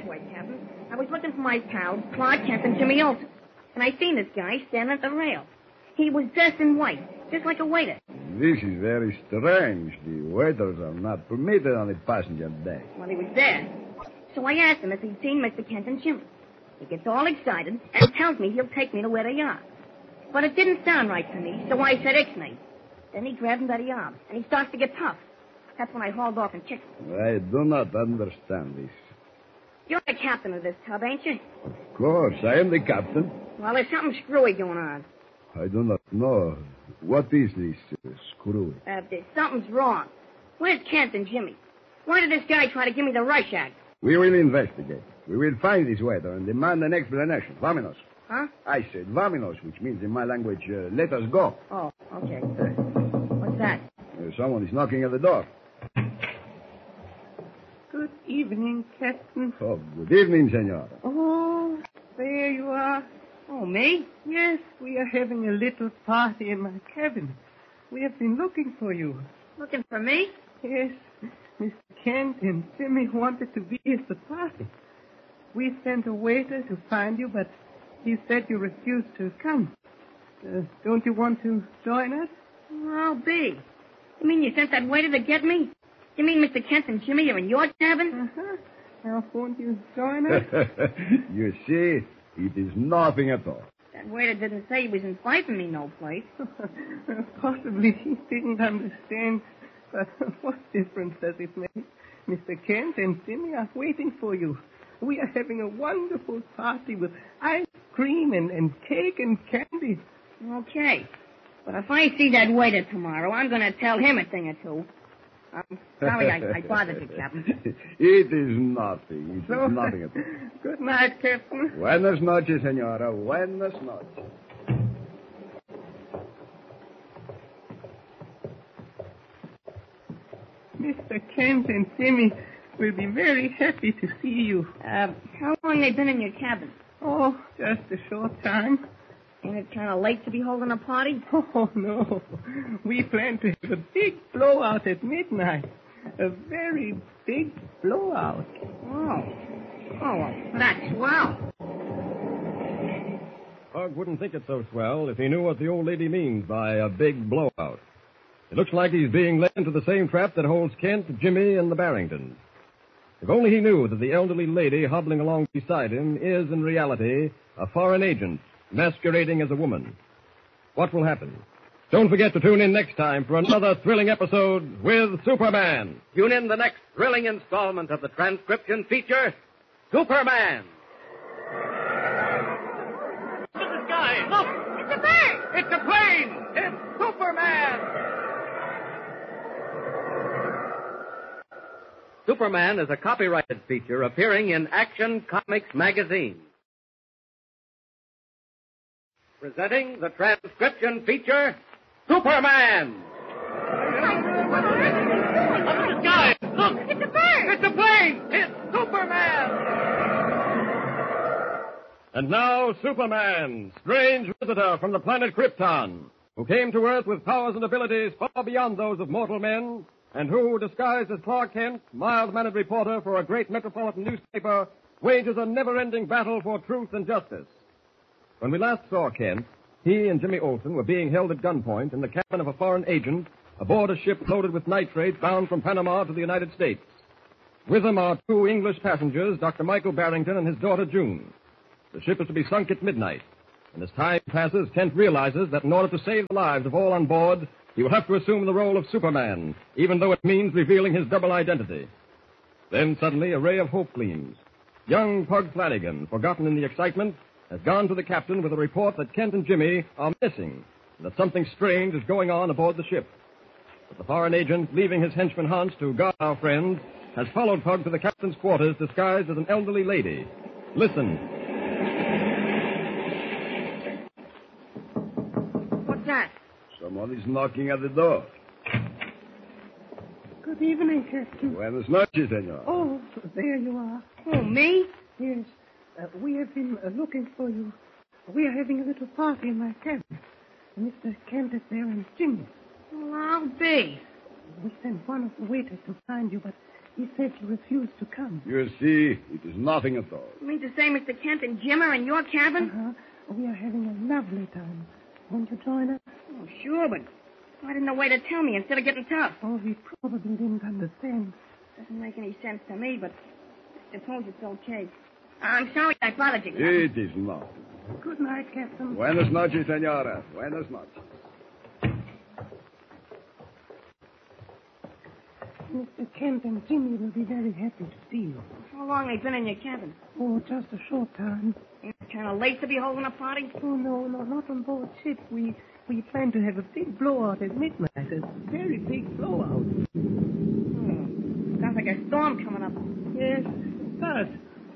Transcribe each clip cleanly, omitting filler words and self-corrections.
way, Captain. I was looking for my pals, Clark Kent and Jimmy Olsen. And I seen this guy standing at the rail. He was dressed in white, just like a waiter. This is very strange. The waiters are not permitted on the passenger deck. Well, he was there. So I asked him if he'd seen Mr. Kent and Jimmy. He gets all excited and tells me he'll take me to where they are. But it didn't sound right to me, so I said, Ixnay. Then he grabbed him by the arm, and he starts to get tough. That's when I hauled off and kicked him. I do not understand this. You're the captain of this tub, ain't you? Of course, I am the captain. Well, there's something screwy going on. I do not know. What is this screwy? Something's wrong. Where's Kent and Jimmy? Why did this guy try to give me the rush act? We will investigate. We will find this waiter and demand an explanation. Vámonos. Huh? I said vámonos, which means in my language, let us go. Oh, okay. What's that? Someone is knocking at the door. Good evening, Captain. Oh, good evening, senora. Oh, there you are. Oh, me? Yes, we are having a little party in my cabin. We have been looking for you. Looking for me? Yes, Mr. Kent and Jimmy wanted to be at the party. We sent a waiter to find you, but he said you refused to come. Don't you want to join us? I'll be. You mean you sent that waiter to get me? You mean Mr. Kent and Jimmy are in your cabin? Uh-huh. Now, won't you join us? You see, it is nothing at all. That waiter didn't say he was inviting me no place. Possibly he didn't understand. But what difference does it make? Mr. Kent and Jimmy are waiting for you. We are having a wonderful party with ice cream and cake and candy. Okay. But if I see that waiter tomorrow, I'm going to tell him a thing or two. I'm sorry I bothered you, Captain. It is nothing. It is nothing at all. Good night, Captain. Buenas noches, senora. Buenas noches. Mr. Kent and Jimmy will be very happy to see you. How long they been in your cabin? Oh, just a short time. Ain't it kind of late to be holding a party? Oh, no. We plan to have a big blowout at midnight. A very big blowout. Oh. Oh, well, that's swell. Pug wouldn't think it so swell if he knew what the old lady means by a big blowout. It looks like he's being led into the same trap that holds Kent, Jimmy, and the Barringtons. If only he knew that the elderly lady hobbling along beside him is, in reality, a foreign agent masquerading as a woman. What will happen? Don't forget to tune in next time for another thrilling episode with Superman. Tune in the next thrilling installment of the transcription feature, Superman. Look at the sky. Look. It's a bird. It's a plane. It's Superman. Superman is a copyrighted feature appearing in Action Comics magazine. Presenting the transcription feature, Superman! Look at the sky! Look! It's a bird! It's a plane! It's Superman! And now, Superman, strange visitor from the planet Krypton, who came to Earth with powers and abilities far beyond those of mortal men, and who, disguised as Clark Kent, mild-mannered reporter for a great metropolitan newspaper, wages a never-ending battle for truth and justice. When we last saw Kent, he and Jimmy Olsen were being held at gunpoint in the cabin of a foreign agent aboard a ship loaded with nitrate bound from Panama to the United States. With them are two English passengers, Dr. Michael Barrington and his daughter June. The ship is to be sunk at midnight, and as time passes, Kent realizes that in order to save the lives of all on board, he will have to assume the role of Superman, even though it means revealing his double identity. Then suddenly a ray of hope gleams. Young Pug Flanagan, forgotten in the excitement, has gone to the captain with a report that Kent and Jimmy are missing, and that something strange is going on aboard the ship. But the foreign agent, leaving his henchman Hans to guard our friends, has followed Pug to the captain's quarters disguised as an elderly lady. Listen. What's that? Someone is knocking at the door. Good evening, Captain. Buenas noches, senor. Oh, there you are. Oh, me? Yes. We have been looking for you. We are having a little party in my cabin. Mr. Kent is there and Jimmy. Well, I'll be. We sent one of the waiters to find you, but He said you refused to come. You see, it is nothing at all. You mean to say Mr. Kent and Jim are in your cabin? Uh-huh. We are having a lovely time. Won't you join us? Oh, sure, but why didn't know way to tell me instead of getting tough? Oh, we probably didn't understand. Doesn't make any sense to me, but I suppose it's okay. I'm sorry I bothered you. It is not. Good night, Captain. Buenas noches, senora. Buenas noches. Mr. Kent and Jimmy will be very happy to see you. How long they been in your cabin? Oh, just a short time. Ain't it kind of late to be holding a party? Oh, no, not on board ship. We plan to have a big blowout at midnight. A very big blowout. Sounds like a storm coming up. Yes, it does.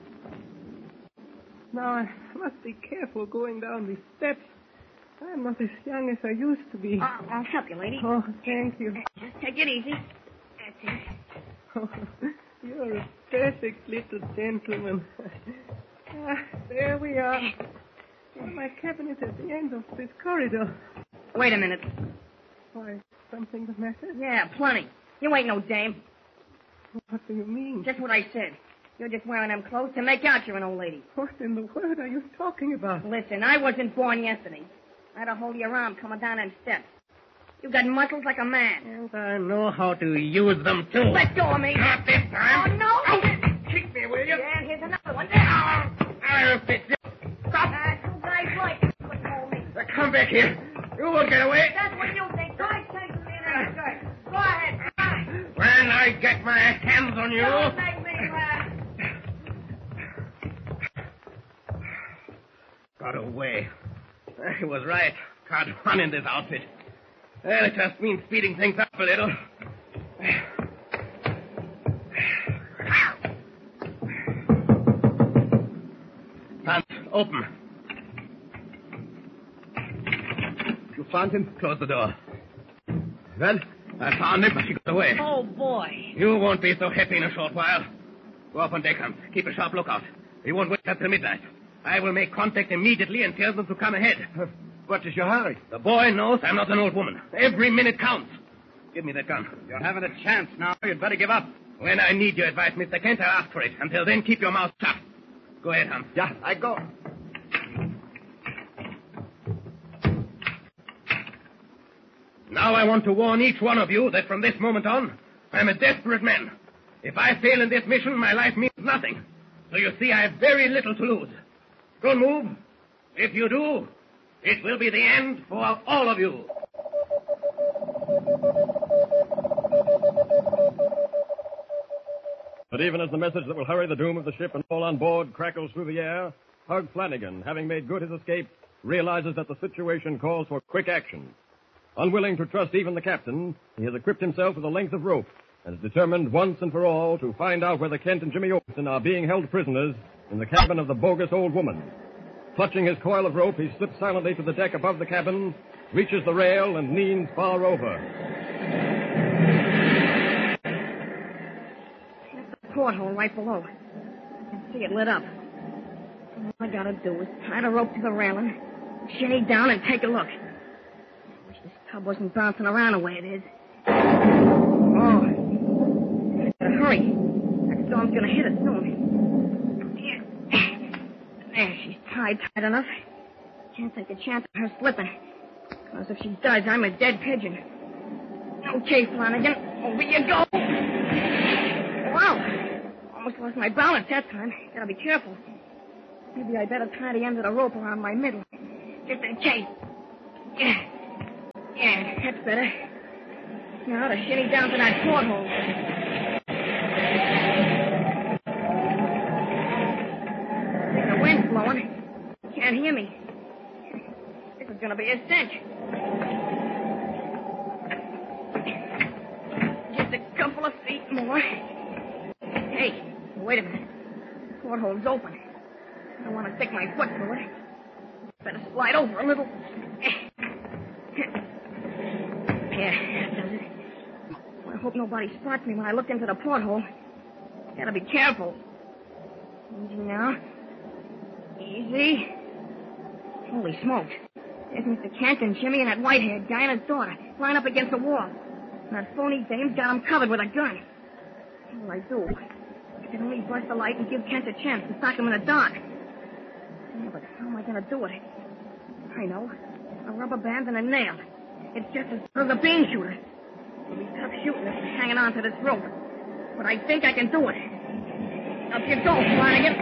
Now, I must be careful going down these steps. I'm not as young as I used to be. I'll help you, lady. Oh, thank you. Just take it easy. That's it. Oh, you're a perfect little gentleman. There we are. Well, my cabin is at the end of this corridor. Wait a minute. Why, something the matter? Yeah, plenty. You ain't no dame. What do you mean? Just what I said. You're just wearing them clothes to make out you're an old lady. What in the world are you talking about? Listen, I wasn't born yesterday. I had a hold of your arm coming down them steps. You got muscles like a man. And I know how to use them, too. Let go of me. Not this time. Oh, no. Kick me, will you? Yeah, here's another one. I'll fix you. Stop. Two guys like you couldn't hold me. Come back here. You won't get away. That's what you think. Try taking me in that skirt. Go ahead. Try. When I get my hands on you... Don't make me laugh. Got away. He was right. Can't run in this outfit. Well, it just means speeding things up a little. Front, open. You found him? Close the door. Well, I found him, but he got away. Oh, boy. You won't be so happy in a short while. Go up on deck, Hans. Keep a sharp lookout. We won't wait until midnight. I will make contact immediately and tell them to come ahead. What is your hurry? The boy knows I'm not an old woman. Every minute counts. Give me that gun. You haven't a chance now. You'd better give up. When I need your advice, Mr. Kent, I'll ask for it. Until then, keep your mouth shut. Go ahead, Hans. Yeah, I go. Now I want to warn each one of you that from this moment on, I'm a desperate man. If I fail in this mission, my life means nothing. So you see, I have very little to lose. Don't move. If you do, it will be the end for all of you. But even as the message that will hurry the doom of the ship and all on board crackles through the air, Hug Flanagan, having made good his escape, realizes that the situation calls for quick action. Unwilling to trust even the captain, he has equipped himself with a length of rope and is determined once and for all to find out whether Kent and Jimmy Olsen are being held prisoners in the cabin of the bogus old woman. Clutching his coil of rope, he slips silently to the deck above the cabin, reaches the rail, and leans far over. That's the porthole right below. I can see it lit up. All I gotta do is tie the rope to the railing, shinny down, and take a look. I wish this tub wasn't bouncing around the way it is. Oh, I gotta hurry. That storm's gonna hit us soon. There, she's tied enough. Can't take a chance of her slipping. Because if she does, I'm a dead pigeon. Okay, Flanagan, over you go. Wow, almost lost my balance that time. Gotta be careful. Maybe I better tie the end of the rope around my middle, just in case. Yeah, that's better. Now to shinny down to that porthole. The wind's blowing. Can't hear me. This is going to be a cinch. Just a couple of feet more. Hey, wait a minute. The porthole's open. I don't want to stick my foot through it. Better slide over a little. Yeah, that does it. Well, I hope nobody spots me when I look into the porthole. Gotta be careful. Easy now. Easy. Holy smokes. There's Mr. Kent and Jimmy and that white-haired guy and his daughter lying up against the wall. And that phony dame's got them covered with a gun. What will I do? I can only bust the light and give Kent a chance to sock him in the dark. Yeah, but how am I going to do it? I know. A rubber band and a nail. It's just as good as a bean shooter. It'll be tough shooting if I'm hanging on to this rope. But I think I can do it. Up you go, Flanagan.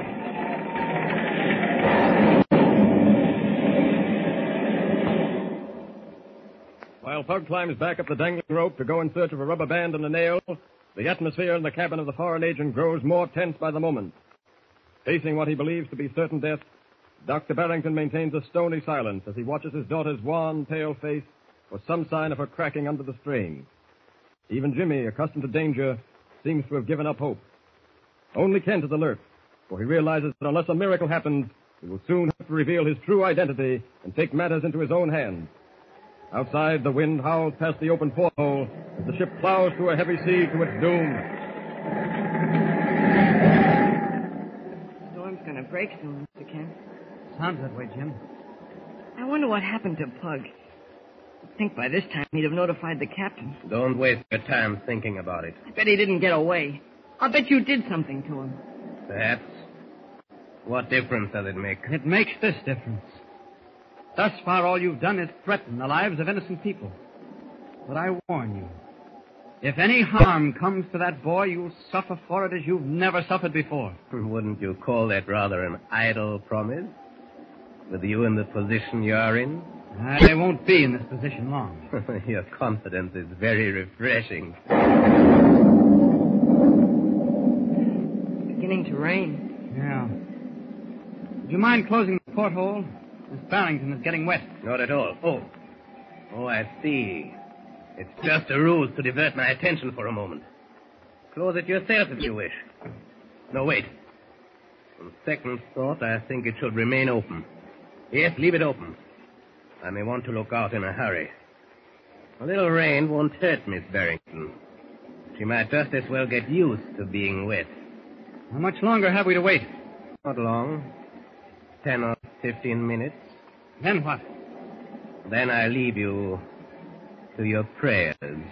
While Pug climbs back up the dangling rope to go in search of a rubber band and a nail, the atmosphere in the cabin of the foreign agent grows more tense by the moment. Facing what he believes to be certain death, Dr. Barrington maintains a stony silence as he watches his daughter's wan, pale face for some sign of her cracking under the strain. Even Jimmy, accustomed to danger, seems to have given up hope. Only Kent is alert, for he realizes that unless a miracle happens, he will soon have to reveal his true identity and take matters into his own hands. Outside, the wind howls past the open porthole as the ship plows through a heavy sea to its doom. The storm's going to break soon, Mr. Kent. Sounds that way, Jim. I wonder what happened to Pug. I think by this time he'd have notified the captain. Don't waste your time thinking about it. I bet he didn't get away. I'll bet you did something to him. Perhaps. What difference does it make? It makes this difference. Thus far, all you've done is threaten the lives of innocent people. But I warn you, if any harm comes to that boy, you'll suffer for it as you've never suffered before. Wouldn't you call that rather an idle promise? With you in the position you are in? I won't be in this position long. Your confidence is very refreshing. It's beginning to rain. Yeah. Would you mind closing the porthole? Miss Barrington is getting wet. Not at all. Oh, I see. It's just a ruse to divert my attention for a moment. Close it yourself if you wish. No, wait. On second thought, I think it should remain open. Yes, leave it open. I may want to look out in a hurry. A little rain won't hurt Miss Barrington. She might just as well get used to being wet. How much longer have we to wait? Not long. 10 or 15 minutes. Then what? Then I leave you to your prayers.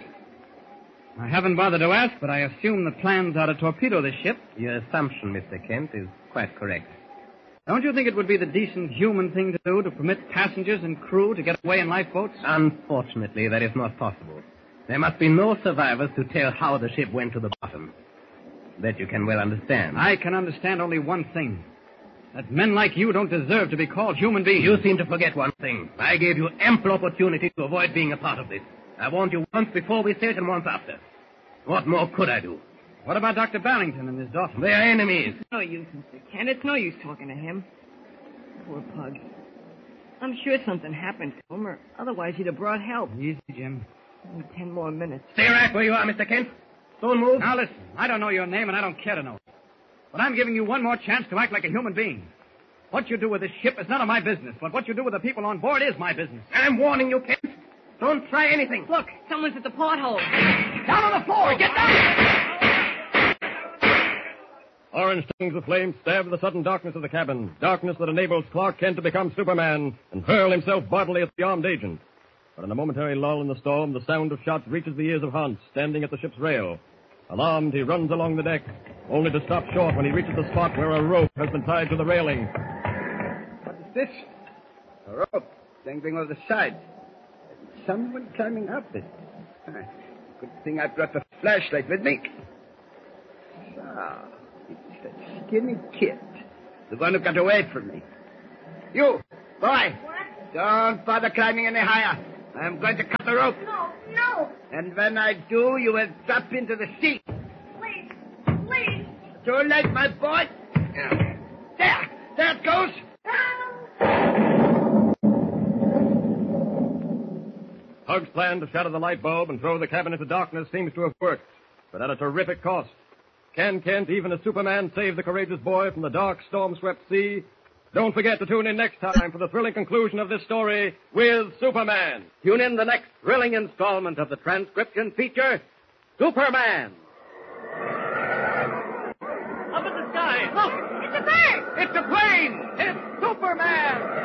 I haven't bothered to ask, but I assume the plans are to torpedo this ship. Your assumption, Mr. Kent, is quite correct. Don't you think it would be the decent human thing to do to permit passengers and crew to get away in lifeboats? Unfortunately, that is not possible. There must be no survivors to tell how the ship went to the bottom. That you can well understand. I can understand only one thing. That men like you don't deserve to be called human beings. You seem to forget one thing. I gave you ample opportunity to avoid being a part of this. I warned you once before we sailed and once after. What more could I do? What about Dr. Barrington and his daughter? They are enemies. No use, Mr. Kent. It's no use talking to him. Poor Pug. I'm sure something happened to him, or otherwise he'd have brought help. Easy, Jim. Only 10 more minutes. Stay right where you are, Mr. Kent. Don't move. Now listen, I don't know your name and I don't care to know it. But I'm giving you one more chance to act like a human being. What you do with this ship is none of my business, but what you do with the people on board is my business. I'm warning you, Kent. Don't try anything. Look, someone's at the porthole. Down on the floor. Get down. Orange tongues of flame stab the sudden darkness of the cabin, darkness that enables Clark Kent to become Superman and hurl himself bodily at the armed agent. But in a momentary lull in the storm, the sound of shots reaches the ears of Hans, standing at the ship's rail. Alarmed, he runs along the deck, only to stop short when he reaches the spot where a rope has been tied to the railing. What is this? A rope dangling over the side. Someone climbing up it. Good thing I brought the flashlight with me. So, it's that skinny kid. The one who got away from me. You, boy. What? Don't bother climbing any higher. I'm going to cut the rope. No. And when I do, you will drop into the sea. Please. Please. Too late, my boy. There it goes. Pug's plan to shatter the light bulb and throw the cabin into darkness seems to have worked, but at a terrific cost. Can Kent, even as Superman, save the courageous boy from the dark, storm-swept sea? Don't forget to tune in next time for the thrilling conclusion of this story with Superman. Tune in the next thrilling installment of the transcription feature, Superman. Up in the sky. Look, it's a bird. It's a plane. It's Superman.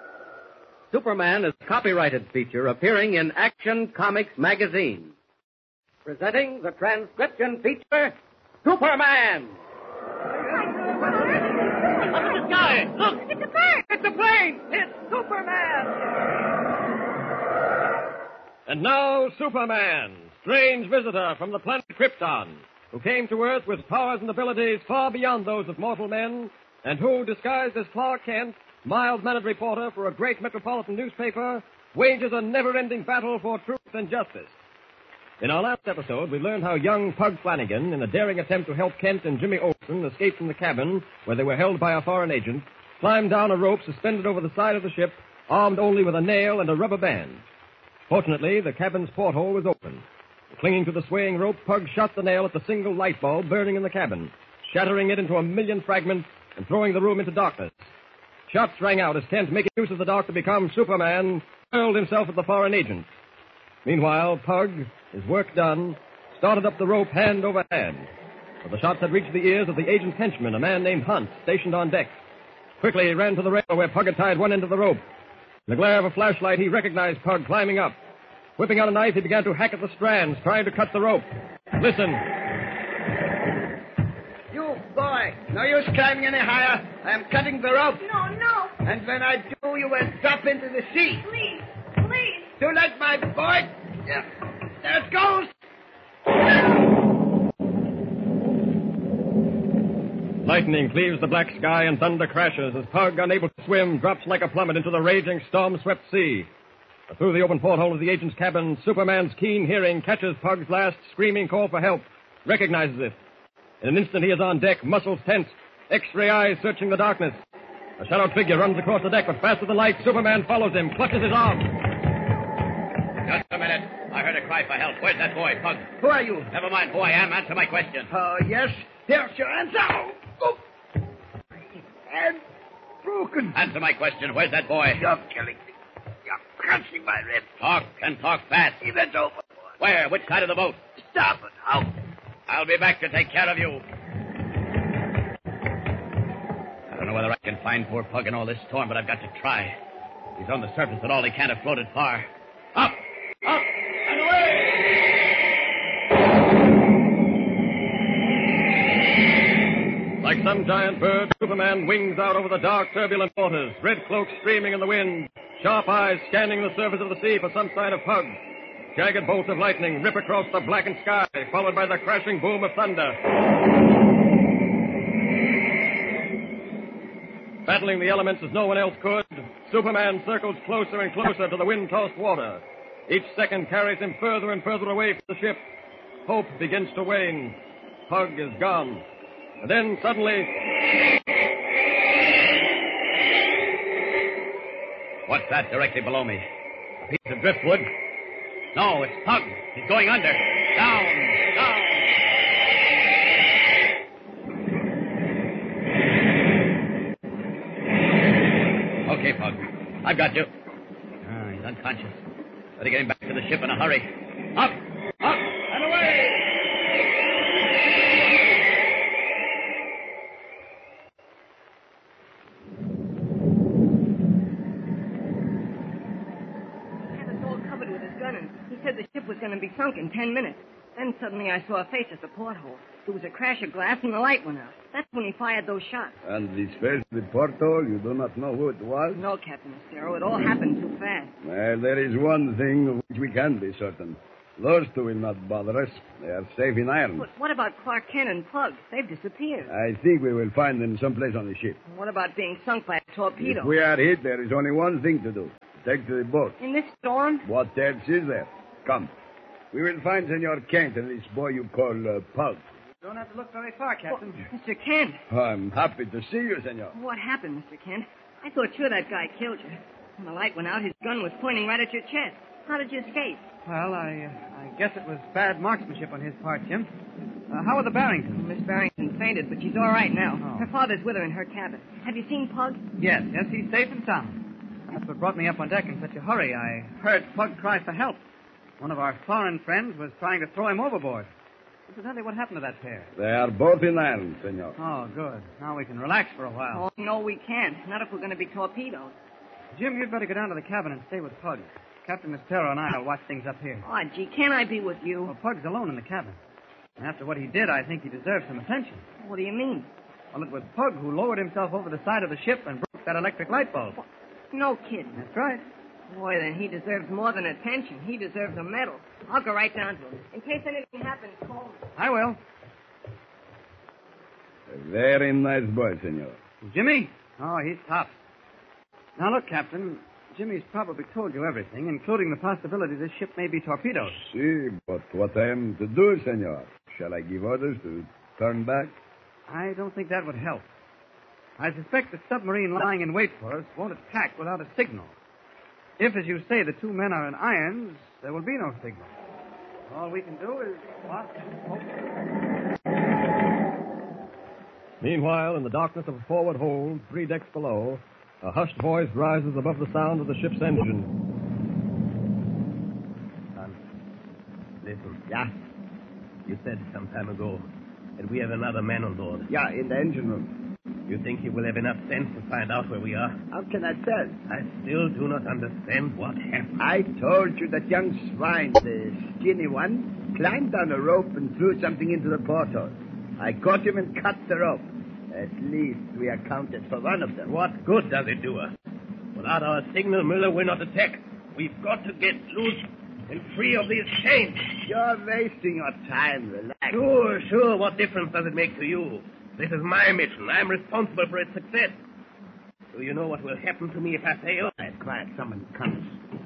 Superman is a copyrighted feature appearing in Action Comics magazine. presenting the transcription feature, Superman. Up in the sky! Look! It's a bird! It's a plane! It's Superman! And now, Superman, strange visitor from the planet Krypton, who came to Earth with powers and abilities far beyond those of mortal men, and who, disguised as Clark Kent, mild-mannered reporter for a great metropolitan newspaper, wages a never-ending battle for truth and justice. In our last episode, we learned how young Pug Flanagan, in a daring attempt to help Kent and Jimmy Olsen escape from the cabin where they were held by a foreign agent, climbed down a rope suspended over the side of the ship, armed only with a nail and a rubber band. Fortunately, the cabin's porthole was open. Clinging to the swaying rope, Pug shot the nail at the single light bulb burning in the cabin, shattering it into a million fragments and throwing the room into darkness. Shots rang out as Kent, making use of the dark to become Superman, hurled himself at the foreign agent. Meanwhile, Pug, his work done, started up the rope hand over hand. But the shots had reached the ears of the agent's henchman, a man named Hunt, stationed on deck. Quickly, he ran to the rail where Pug had tied one end of the rope. In the glare of a flashlight, he recognized Pug climbing up. Whipping out a knife, he began to hack at the strands, trying to cut the rope. Listen. You boy, no use climbing any higher. I am cutting the rope. No. And when I do, you will drop into the sea. Please. Too late, my boy. Yeah. There it goes. Lightning cleaves the black sky and thunder crashes as Pug, unable to swim, drops like a plummet into the raging, storm-swept sea. But through the open porthole of the agent's cabin, Superman's keen hearing catches Pug's last screaming call for help, recognizes it. In an instant, he is on deck, muscles tense, X-ray eyes searching the darkness. A shadowed figure runs across the deck, but faster than light, Superman follows him, clutches his arm. Just a minute. I heard a cry for help. Where's that boy, Pug? Who are you? Never mind who I am. Answer my question. Oh, yes. Here's your answer. Oh. And broken. Answer my question. Where's that boy? You're killing me. You're crushing my ribs. Talk and talk fast. It's over. Where? Which side of the boat? Stop it. Out. I'll be back to take care of you. I don't know whether I can find poor Pug in all this storm, but I've got to try. He's on the surface, but all he can't have floated far. Up! Up! And away! Like some giant bird, Superman wings out over the dark, turbulent waters, red cloak streaming in the wind, sharp eyes scanning the surface of the sea for some sign of Pug. Jagged bolts of lightning rip across the blackened sky, followed by the crashing boom of thunder. Battling the elements as no one else could, Superman circles closer and closer to the wind-tossed water. Each second carries him further and further away from the ship. Hope begins to wane. Pug is gone. And then suddenly... What's that directly below me? A piece of driftwood? No, it's Pug. He's going under. Down, down. Okay, Pug. I've got you. He's unconscious. Better get him back to the ship in a hurry. Up, up, and away! Had us all covered with his gun, and he said the ship was going to be sunk in 10 minutes. Then suddenly I saw a face at the porthole. There was a crash of glass and the light went out. That's when he fired those shots. And this face at the porthole, you do not know who it was? No, Captain Estero, it all happened too fast. Well, there is one thing of which we can be certain. Those two will not bother us. They are safe in irons. But what about Clark Kent and Pug? They've disappeared. I think we will find them someplace on the ship. What about being sunk by a torpedo? If we are hit, there is only one thing to do. Take to the boat. In this storm? What else is there? Come. We will find Senor Kent and this boy you call Pug. Don't have to look very far, Captain. Mr. Kent. I'm happy to see you, Senor. What happened, Mr. Kent? I thought sure that guy killed you. When the light went out, his gun was pointing right at your chest. How did you escape? Well, I guess it was bad marksmanship on his part, Jim. How are the Barringtons? Miss Barrington fainted, but she's all right now. Oh. Her father's with her in her cabin. Have you seen Pug? Yes, he's safe and sound. That's what brought me up on deck in such a hurry. I heard Pug cry for help. One of our foreign friends was trying to throw him overboard. Incidentally, what happened to that pair? They are both in irons, Senor. Oh, good. Now we can relax for a while. Oh, no, we can't. Not if we're going to be torpedoed. Jim, you'd better go down to the cabin and stay with Pug. Captain Estero and I will watch things up here. Oh, gee, can't I be with you? Well, Pug's alone in the cabin. And after what he did, I think he deserves some attention. What do you mean? Well, it was Pug who lowered himself over the side of the ship and broke that electric light bulb. No kidding. That's right. Boy, then he deserves more than attention. He deserves a medal. I'll go right down to him. In case anything happens, call me. I will. A very nice boy, senor. Jimmy? Oh, he's tough. Now, look, Captain. Jimmy's probably told you everything, including the possibility this ship may be torpedoed. See, but what I am to do, senor? Shall I give orders to turn back? I don't think that would help. I suspect the submarine lying in wait for us won't attack without a signal. If, as you say, the two men are in irons, there will be no signal. All we can do is watch and hope. Meanwhile, in the darkness of a forward hold, 3 decks below, a hushed voice rises above the sound of the ship's engine. Son, listen. Yeah? You said some time ago that we have another man on board. Yeah, in the engine room. You think he will have enough sense to find out where we are? How can I tell? I still do not understand what happened. I told you that young swine, the skinny one, climbed down a rope and threw something into the porthole. I caught him and cut the rope. At least we accounted for one of them. What good does it do us? Without our signal, Miller will not attack. We've got to get loose and free of these chains. You're wasting your time. Relax. Sure. What difference does it make to you? This is my mission. I'm responsible for its success. Do you know what will happen to me if I fail? Quiet. Someone comes.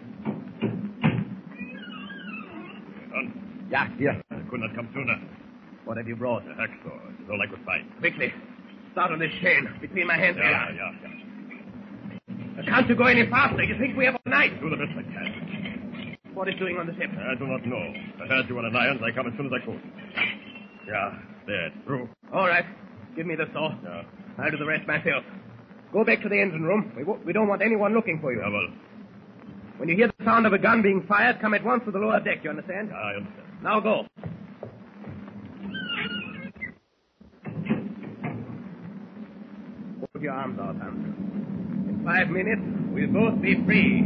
Son? Yeah, here. I could not come sooner. What have you brought? A hacksaw. It's all I could find. Quickly. Start on this chain between my hands. Yeah. Can't you go any faster? You think we have all night? Do the best I can. What is doing on the ship? I do not know. I heard you were in irons. I come as soon as I could. Yeah, there, it's through. All right. Give me the saw. Yeah. I'll do the rest myself. Go back to the engine room. We don't want anyone looking for you. Yeah, well, When you hear the sound of a gun being fired, come at once to the lower deck, you understand? I understand. Now go. Hold your arms out, Hans. In 5 minutes, we'll both be free.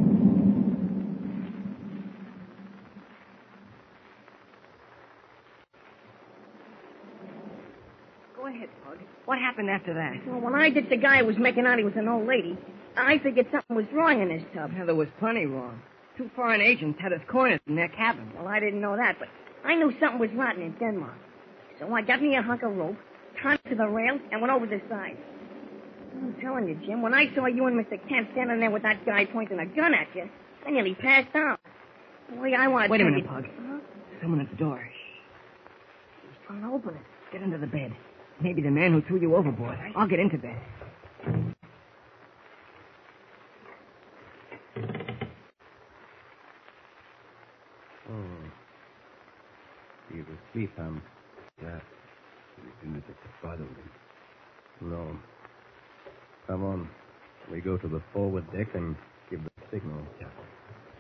Go ahead, Pug. What happened after that? Well, when I ditched the guy who was making out he was an old lady, I figured something was wrong in his tub. Well, there was plenty wrong. 2 foreign agents had us cornered in their cabin. Well, I didn't know that, but I knew something was rotten in Denmark. So I got me a hunk of rope, tied it to the rail, and went over the side. I'm telling you, Jim, when I saw you and Mr. Kent standing there with that guy pointing a gun at you, I nearly passed out. Boy, I want to Wait a tell minute, you... Pug. Huh? Someone at the door. Shh. He's trying to open it. Get under the bed. Maybe the man who threw you overboard. I'll get into bed. He's asleep, Hans. Yeah. You didn't have to bother him. No. Come on. We go to the forward deck and give the signal. Yeah.